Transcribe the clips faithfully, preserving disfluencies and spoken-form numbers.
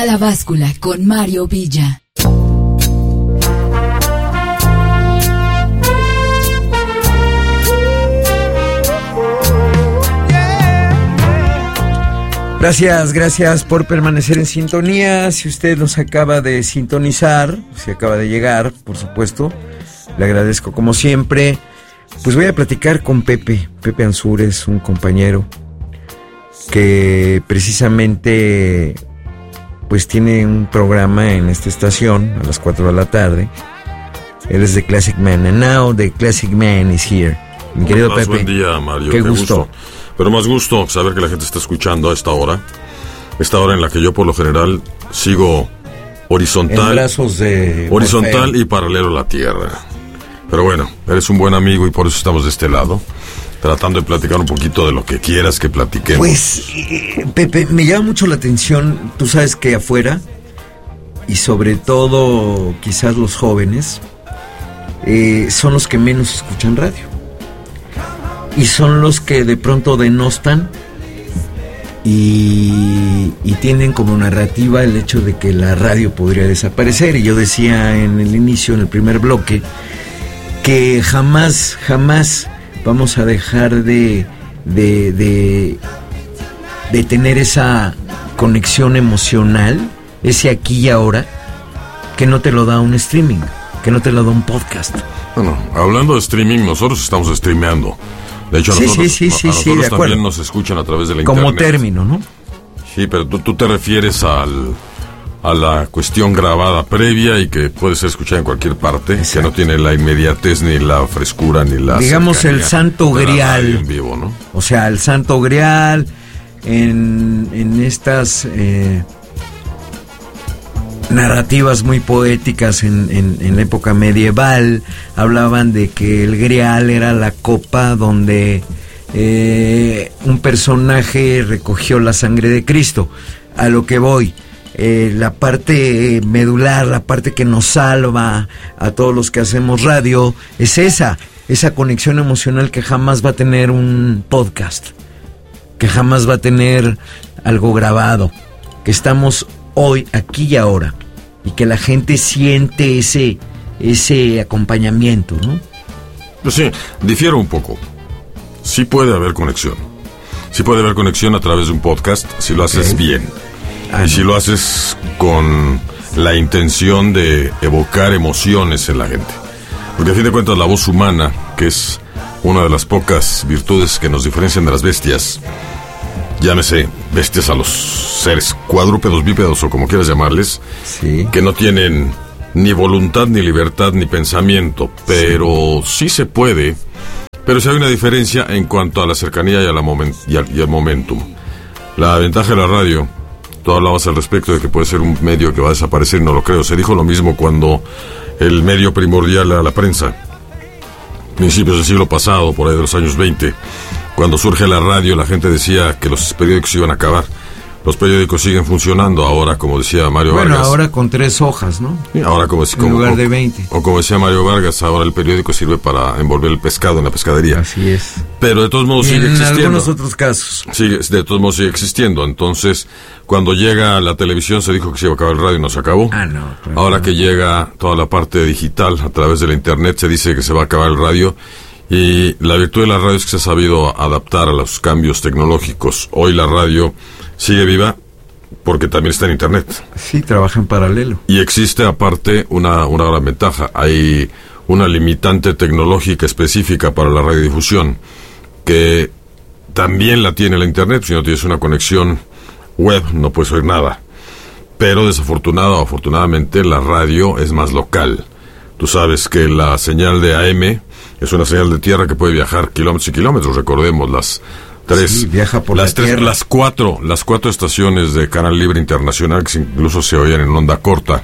A la báscula con Mario Villa. Gracias, gracias por permanecer en sintonía. Si usted nos acaba de sintonizar, si acaba de llegar, por supuesto, le agradezco como siempre. Pues voy a platicar con Pepe, Pepe Ansúrez, un compañero que precisamente pues tiene un programa en esta estación a las cuatro de la tarde. Él es de Classic Man, and now the Classic Man is here. Mi querido más, Pepe, buen día, Mario. qué, qué gusto. gusto. Pero más gusto saber que la gente está escuchando a esta hora, esta hora en la que yo por lo general sigo horizontal, en brazos de horizontal Morfeo. Y paralelo a la tierra. Pero bueno, eres un buen amigo y por eso estamos de este lado, tratando de platicar un poquito de lo que quieras que platiquemos. Pues, eh, Pepe, me llama mucho la atención, tú sabes que afuera, y sobre todo quizás los jóvenes, eh, son los que menos escuchan radio. Y son los que de pronto denostan y, y tienen como narrativa el hecho de que la radio podría desaparecer. Y yo decía en el inicio, en el primer bloque, que jamás, jamás vamos a dejar de, de, de, de tener esa conexión emocional, ese aquí y ahora, que no te lo da un streaming, que no te lo da un podcast. Bueno, hablando de streaming, nosotros estamos streameando. De hecho, a sí, nosotros, sí, sí, sí, a nosotros sí, de también acuerdo. nos escuchan a través de la Como internet. término, ¿no? Sí, pero tú, tú te refieres al, a la cuestión grabada previa y que puede ser escuchada en cualquier parte. Exacto. Que no tiene la inmediatez, ni la frescura, ni la... Digamos el santo grial. En vivo, ¿no? O sea, el santo grial en, en estas... Eh, narrativas muy poéticas en, en, en la época medieval, hablaban de que el grial era la copa donde eh, un personaje recogió la sangre de Cristo. A lo que voy, eh, la parte medular, la parte que nos salva a todos los que hacemos radio, es esa, esa conexión emocional que jamás va a tener un podcast, que jamás va a tener algo grabado, que estamos hoy, aquí y ahora, y que la gente siente ese ese acompañamiento, ¿no? Pues sí, difiero un poco. Sí puede haber conexión. Sí puede haber conexión a través de un podcast si lo haces okay. bien. Ah, y no. Si lo haces con la intención de evocar emociones en la gente. Porque a fin de cuentas la voz humana, que es una de las pocas virtudes que nos diferencian de las bestias, llámese bestias a los seres cuadrúpedos, bípedos o como quieras llamarles, sí. Que no tienen ni voluntad, ni libertad, ni pensamiento, pero sí, sí se puede, pero sí hay una diferencia en cuanto a la cercanía y, a la moment, y, al, y al momentum. La ventaja de la radio, tú hablabas al respecto de que puede ser un medio que va a desaparecer, no lo creo. Se dijo lo mismo cuando el medio primordial era la prensa, principios del siglo pasado, por ahí de los años veinte. Cuando surge la radio, la gente decía que los periódicos iban a acabar. Los periódicos siguen funcionando ahora, como decía Mario bueno, Vargas. Bueno, ahora con tres hojas, ¿no? Sí, ahora como, en como, lugar de veinte. O, o como decía Mario Vargas, ahora el periódico sirve para envolver el pescado en la pescadería. Así es. Pero de todos modos y sigue en existiendo. En algunos otros casos. Sigue, de todos modos sigue existiendo. Entonces, cuando llega la televisión se dijo que se iba a acabar el radio y no se acabó. Ah, no. Claro. Ahora que llega toda la parte digital a través de la internet se dice que se va a acabar el radio. Y la virtud de la radio es que se ha sabido adaptar a los cambios tecnológicos. Hoy la radio sigue viva porque también está en internet. Sí, trabaja en paralelo. Y existe aparte una, una gran ventaja. Hay una limitante tecnológica específica para la radiodifusión que también la tiene la internet. Si no tienes una conexión web no puedes oír nada. Pero desafortunado o afortunadamente la radio es más local. Tú sabes que la señal de A M es una señal de tierra que puede viajar kilómetros y kilómetros. Recordemos las tres, sí, viaja por las la tres, tierra. las cuatro, las cuatro estaciones de Canal Libre Internacional que incluso se oían en onda corta,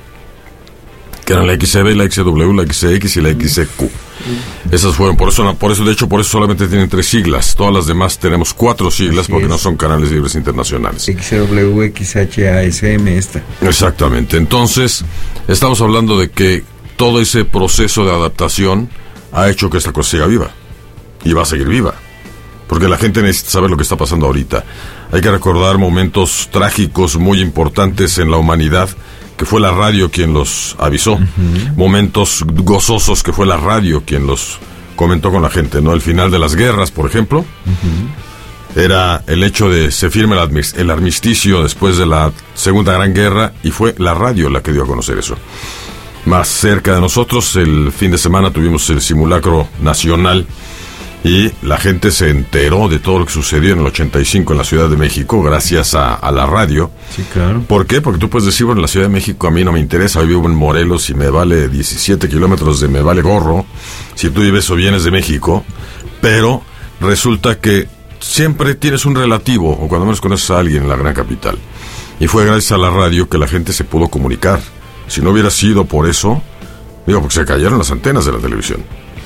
que eran la X C B, la X C W, la X C X y la X C Q. Esas fueron, por eso, por eso, de hecho, por eso solamente tienen tres siglas. Todas las demás tenemos cuatro siglas. Así porque es. No son canales libres internacionales. X C W, X H A S M, esta. Exactamente. Entonces, estamos hablando de que todo ese proceso de adaptación ha hecho que esta cosa siga viva y va a seguir viva. porque la gente necesita saber lo que está pasando ahorita. Hay que recordar momentos trágicos muy importantes en la humanidad, que fue la radio quien los avisó. Uh-huh. Momentos gozosos que fue la radio quien los comentó con la gente, ¿no? El final de las guerras, por ejemplo, uh-huh. era el hecho de se firme el, el armisticio después de la Segunda Gran Guerra, y fue la radio la que dio a conocer eso. Más cerca de nosotros, el fin de semana tuvimos el simulacro nacional, y la gente se enteró de todo lo que sucedió en el ochenta y cinco en la Ciudad de México gracias a, a la radio. Sí, claro. ¿Por qué? Porque tú puedes decir, bueno, en la Ciudad de México a mí no me interesa, yo vivo en Morelos y me vale diecisiete kilómetros de me vale gorro, si tú vives o vienes de México, pero resulta que siempre tienes un relativo, o cuando menos conoces a alguien en la gran capital. Y fue gracias a la radio que la gente se pudo comunicar. Si no hubiera sido por eso, digo, porque se cayeron las antenas de la televisión.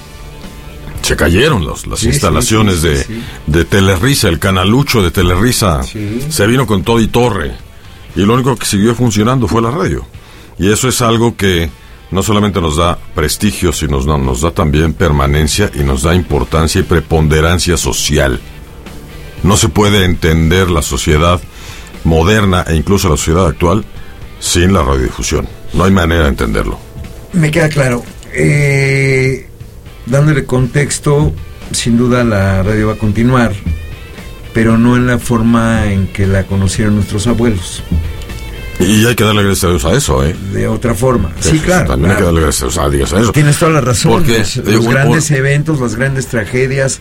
Se cayeron los, las sí, instalaciones sí, sí, de, sí. de Telerisa, el canalucho de Telerisa, sí. se vino con todo y torre, y lo único que siguió funcionando fue la radio, y eso es algo que no solamente nos da prestigio, sino nos, nos da también permanencia, y nos da importancia y preponderancia social. No se puede entender la sociedad moderna, e incluso la sociedad actual, sin la radiodifusión. No hay manera de entenderlo. Me queda claro. eh... Dándole contexto, sin duda la radio va a continuar, pero no en la forma en que la conocieron nuestros abuelos. Y hay que darle gracias a Dios a eso, ¿eh? De otra forma. Sí, sí claro. También claro. hay que darle gracias a Dios a eso. Tienes toda la razón. Porque los los un, grandes un, eventos, las grandes tragedias,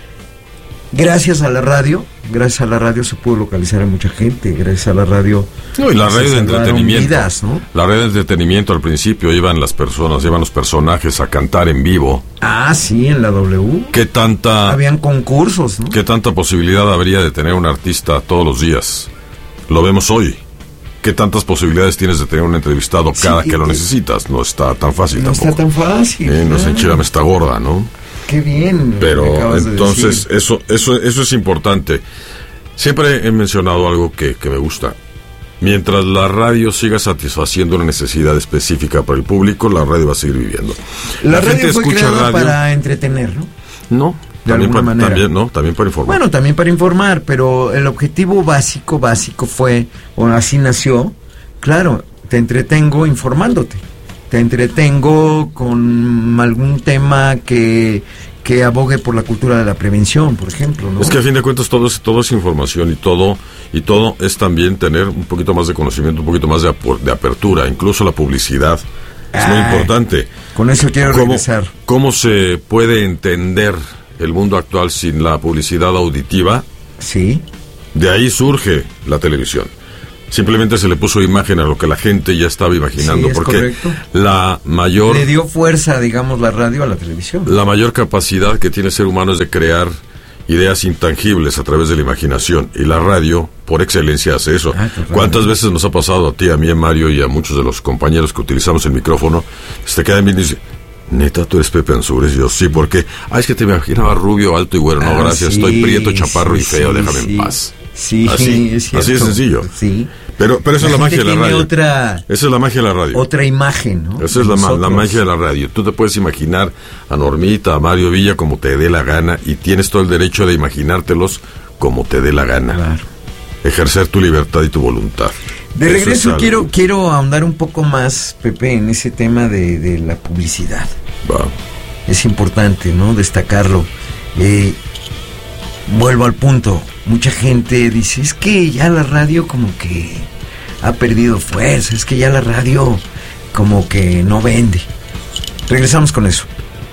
gracias a la radio, gracias a la radio se pudo localizar a mucha gente, gracias a la radio. No, y la radio de entretenimiento. Vidas, ¿no? La radio de entretenimiento al principio iban las personas, iban los personajes a cantar en vivo. Ah, sí, en la W. ¿Qué tanta habían concursos, ¿no? ¿Qué tanta posibilidad habría de tener un artista todos los días? Lo vemos hoy. ¿Qué tantas posibilidades tienes de tener un entrevistado cada sí, que lo necesitas? No está tan fácil no tampoco. No está tan fácil. Eh, no se enchilame esta gorda, ¿no? Qué bien. Pero entonces de eso eso eso es importante. Siempre he mencionado algo que, que me gusta. Mientras la radio siga satisfaciendo una necesidad específica para el público, la radio va a seguir viviendo. La, la radio gente fue escucha creada radio para entretener, ¿no? No, de también alguna para, manera. También, no, también para informar. Bueno, también para informar, pero el objetivo básico, básico fue, o así nació, claro, te entretengo informándote. Te entretengo con algún tema que, que abogue por la cultura de la prevención, por ejemplo, ¿no? Es que a fin de cuentas todo es, todo es información, y todo y todo es también tener un poquito más de conocimiento, un poquito más de, de apertura, incluso la publicidad. Es ah, muy importante. Con eso quiero ¿Cómo, regresar. ¿Cómo se puede entender el mundo actual sin la publicidad auditiva? Sí. De ahí surge la televisión. Simplemente se le puso imagen a lo que la gente ya estaba imaginando, sí, es porque correcto. la mayor... Le dio fuerza, digamos, la radio a la televisión. La mayor capacidad que tiene el ser humano es de crear ideas intangibles a través de la imaginación, y la radio, por excelencia, hace eso. Ah, ¿cuántas veces nos ha pasado a ti, a mí, a Mario y a muchos de los compañeros que utilizamos el micrófono? Se te quedan bien y dicen, ¿neta tú eres Pepe Ansúrez? Y yo, sí, ¿por qué? Ah, es que te imaginaba rubio, alto y güero. No, ah, gracias, sí, estoy prieto, chaparro sí, y feo, sí, déjame sí. en paz. Sí, así, es así de sencillo. Sí. Pero, pero esa la es la magia de la radio. Otra, esa es la magia de la radio. Otra imagen, ¿no? Esa es la, la magia de la radio. Tú te puedes imaginar a Normita, a Mario Villa como te dé la gana, y tienes todo el derecho de imaginártelos como te dé la gana. Claro. Ejercer tu libertad y tu voluntad. De Eso regreso es quiero quiero ahondar un poco más, Pepe, en ese tema de, de la publicidad. Va. Es importante, ¿no? Destacarlo. Eh, vuelvo al punto. Mucha gente dice, es que ya la radio como que ha perdido fuerza, es que ya la radio como que no vende. Regresamos con eso.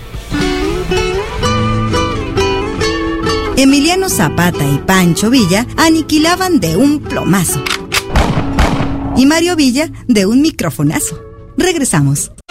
Emiliano Zapata y Pancho Villa aniquilaban de un plomazo. Y Mario Villa de un microfonazo. Regresamos.